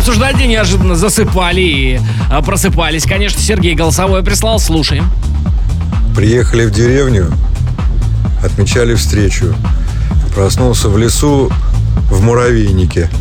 обсуждать и неожиданно засыпали и просыпались. Конечно, Сергей голосовое прислал, слушаем. Приехали в деревню, отмечали встречу. Проснулся в лесу в муравейнике.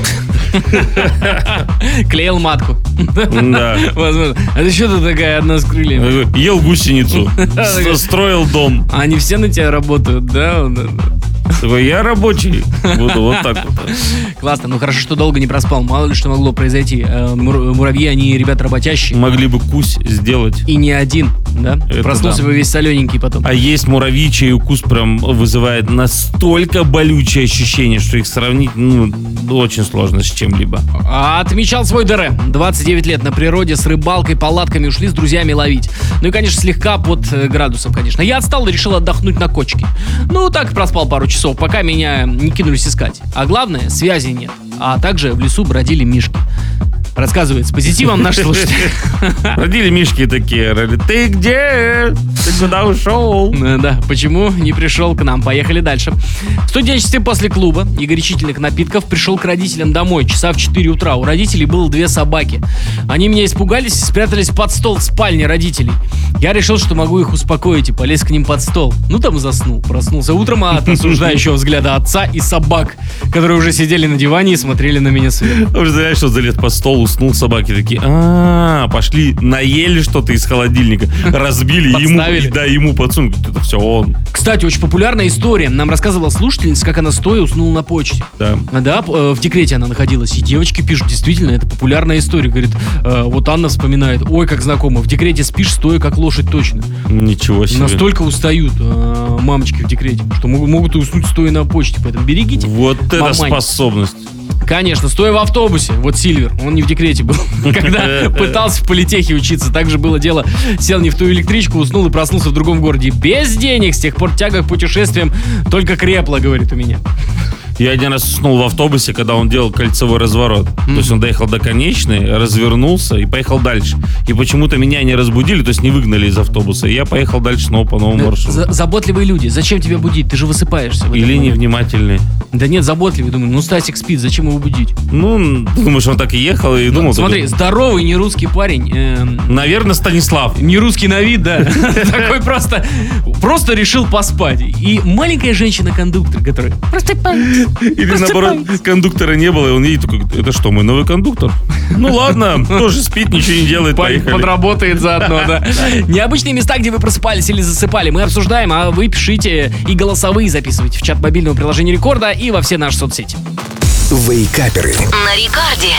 Клеил матку. Да. Возможно. А ты что ты такая одна с крыльями? Ел гусеницу, строил дом. А они все на тебя работают, да? Такой, я рабочий. Буду вот так вот. Классно. Ну хорошо, что долго не проспал. Мало ли что могло произойти. Муравьи, они ребята работящие. Могли бы кусь сделать. И не один, да? Это Проснулся да. бы весь солененький потом. А есть муравьи, чей укус прям вызывает настолько болючее ощущение, что их сравнить, очень сложно с чем-либо. Отмечал свой ДР. 29 лет на природе, с рыбалкой, палатками ушли с друзьями ловить. Ну и, конечно, слегка под градусом, конечно. Я отстал и решил отдохнуть на кочке. Ну, так проспал пару часов, пока меня не кинулись искать. А главное, связи нет. А также в лесу бродили мишки. Рассказывает с позитивом наш слушатель. Родили мишки такие, говорили, ты где? Ты куда ушел? Да, почему не пришел к нам? Поехали дальше. В студенчестве после клуба и горячительных напитков пришел к родителям домой часа в 4 утра. У родителей было 2 собаки. Они меня испугались и спрятались под стол в спальне родителей. Я решил, что могу их успокоить, и полез к ним под стол. Ну там заснул. Проснулся утром от осуждающего взгляда отца и собак, которые уже сидели на диване и смотрели на меня сверху. Уже знаешь, что залез под стол, уснул, собаки такие, пошли, наели что-то из холодильника, разбили, ему подсунули. Это все он. Кстати, очень популярная история. Нам рассказывала слушательница, как она стоя уснула на почте. Да. Да, в декрете она находилась. И девочки пишут, действительно, это популярная история. Говорит, вот Анна вспоминает, ой, как знакомо, в декрете спишь стоя, как лошадь точно. Ничего себе. Настолько устают мамочки в декрете, что могут и уснуть стоя на почте. Поэтому берегите. Вот это мамань. способность. Конечно, стоя в автобусе. Вот Сильвер, он не в декрете был. Когда пытался в политехе учиться, так же было дело. Сел не в ту электричку, уснул и проснулся в другом городе. Без денег, с тех пор тяга к путешествиям только крепла, говорит у меня. Я один раз уснул в автобусе, когда он делал кольцевой разворот. То есть он доехал до конечной, развернулся и поехал дальше. И почему-то меня не разбудили, то есть не выгнали из автобуса. И я поехал дальше снова по новому маршруту. Заботливые люди, зачем тебя будить? Ты же высыпаешься. Или невнимательные. Да нет, заботливый. Думаю, Стасик спит, зачем его будить? Ну, думаешь, он так и ехал и думал. Смотри, здоровый, не русский парень. Наверное, Станислав. Не русский на вид, да. Такой просто решил поспать. И маленькая женщина-кондуктор, которая просто или наоборот, кондуктора не было, и он едет такой, это что, мой новый кондуктор? Ну ладно, тоже спит, ничего не делает, поехали. Подработает заодно, да. Необычные места, где вы просыпались или засыпали, мы обсуждаем, а вы пишите и голосовые записывайте в чат мобильного приложения Рекорда и во все наши соцсети. Вейкаперы. На Рекорде.